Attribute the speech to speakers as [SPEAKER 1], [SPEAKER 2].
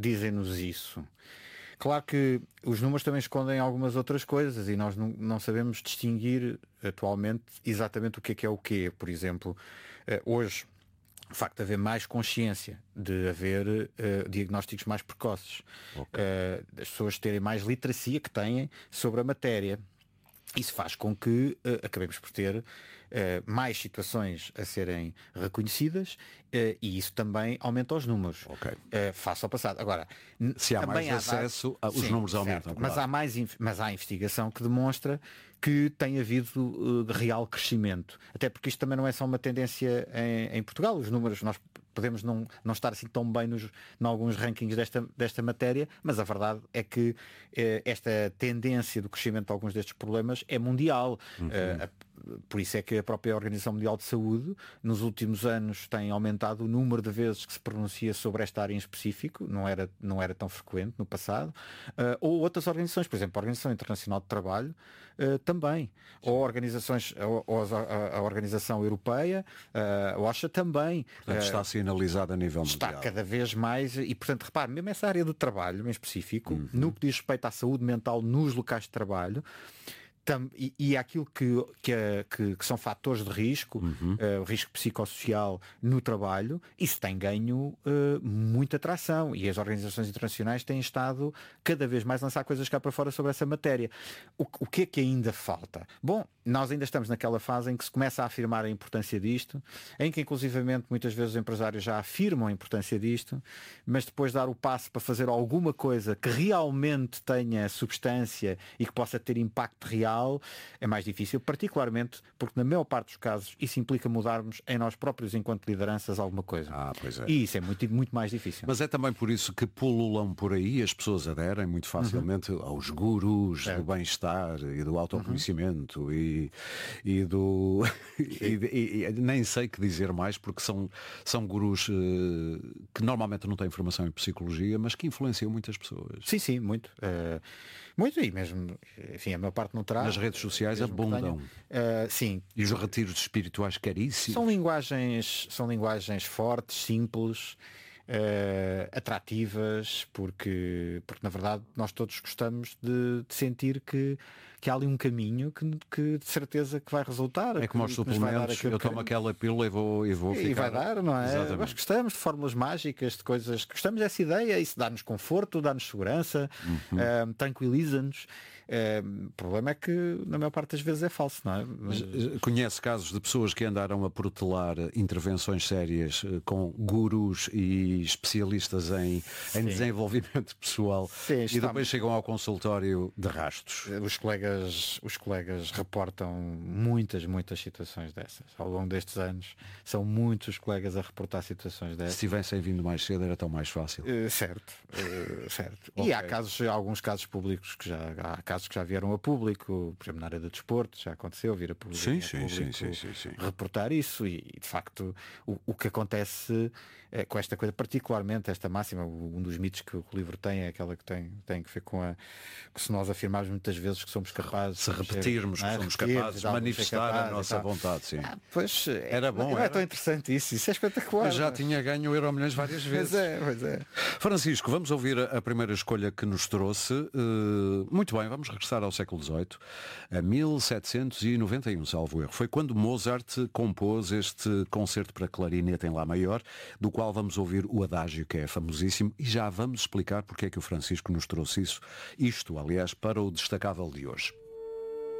[SPEAKER 1] dizem-nos isso. Claro que os números também escondem algumas outras coisas e nós não sabemos distinguir atualmente exatamente o que é o quê. Por exemplo, hoje, o facto de haver mais consciência, de haver diagnósticos mais precoces, as pessoas terem mais literacia que têm sobre a matéria. Isso faz com que acabemos por ter mais situações a serem reconhecidas e isso também aumenta os números face ao passado. Agora,
[SPEAKER 2] se há mais acesso, os números aumentam.
[SPEAKER 1] Claro. Mas há investigação que demonstra que tem havido real crescimento. Até porque isto também não é só uma tendência em Portugal. Os números, nós podemos não estar assim tão bem em alguns rankings desta matéria, mas a verdade é que esta tendência do crescimento de alguns destes problemas é mundial. Por isso é que a própria Organização Mundial de Saúde nos últimos anos tem aumentado o número de vezes que se pronuncia sobre esta área em específico, não era tão frequente no passado, ou outras organizações, por exemplo, a Organização Internacional de Trabalho também, ou organizações, ou a Organização Europeia, a OSHA também.
[SPEAKER 2] Portanto, está sinalizado a nível mundial.
[SPEAKER 1] Está cada vez mais, e portanto, repare, mesmo essa área do trabalho em específico, no que diz respeito à saúde mental nos locais de trabalho, e aquilo que são fatores de risco, o risco psicossocial no trabalho, isso tem ganho muita atração e as organizações internacionais têm estado cada vez mais a lançar coisas cá para fora sobre essa matéria. O que é que ainda falta? Bom, nós ainda estamos naquela fase em que se começa a afirmar a importância disto, em que inclusivamente muitas vezes os empresários já afirmam a importância disto, mas depois dar o passo para fazer alguma coisa que realmente tenha substância e que possa ter impacto real é mais difícil, particularmente porque na maior parte dos casos isso implica mudarmos em nós próprios enquanto lideranças alguma coisa.
[SPEAKER 2] Pois é.
[SPEAKER 1] E isso é muito, muito mais difícil.
[SPEAKER 2] Mas é também por isso que pululam por aí, as pessoas aderem muito facilmente aos gurus do bem-estar e do autoconhecimento e do e nem sei que dizer mais, porque são gurus que normalmente não têm formação em psicologia, mas que influenciam muitas pessoas.
[SPEAKER 1] Sim, muito. Muito, e mesmo, enfim, a maior parte não terá.
[SPEAKER 2] Nas redes sociais abundam.
[SPEAKER 1] Sim.
[SPEAKER 2] E os retiros espirituais caríssimos.
[SPEAKER 1] São linguagens fortes, simples, atrativas, porque na verdade nós todos gostamos de sentir que há ali um caminho que de certeza que vai resultar.
[SPEAKER 2] É como aos suplementos, eu tomo aquela pílula e vou ficar...
[SPEAKER 1] E vai dar, não é?
[SPEAKER 2] Exatamente.
[SPEAKER 1] Nós gostamos de fórmulas mágicas, de coisas, gostamos dessa ideia, isso dá-nos conforto, dá-nos segurança, tranquiliza-nos. O problema é que na maior parte das vezes é falso, não é?
[SPEAKER 2] Conhece casos de pessoas que andaram a protelar intervenções sérias com gurus e especialistas em desenvolvimento pessoal e depois chegam ao consultório de rastos.
[SPEAKER 1] Os colegas reportam muitas situações dessas. Ao longo destes anos são muitos os colegas a reportar situações dessas.
[SPEAKER 2] Se tivessem vindo mais cedo era tão mais fácil.
[SPEAKER 1] Certo. E há alguns casos públicos há casos que já vieram a público, por exemplo, na área do desporto, já aconteceu vir a público, reportar isso e de facto o que acontece com esta coisa, particularmente esta máxima, um dos mitos que o livro tem é aquela que tem que ver com que se nós afirmarmos muitas vezes que somos capazes,
[SPEAKER 2] se repetirmos que somos capazes de manifestar a nossa vontade, sim.
[SPEAKER 1] Pois
[SPEAKER 2] era bom,
[SPEAKER 1] é tão interessante isso é espetacular.
[SPEAKER 2] Eu já tinha ganho o Euromilhões várias vezes.
[SPEAKER 1] Pois é.
[SPEAKER 2] Francisco, vamos ouvir a primeira escolha que nos trouxe. Muito bem, vamos regressar ao século XVIII, a 1791, salvo erro. Foi quando Mozart compôs este concerto para clarinete em Lá maior, do qual vamos ouvir o adágio, que é famosíssimo, e já vamos explicar porque é que o Francisco nos trouxe isto, aliás, para o destacável de hoje.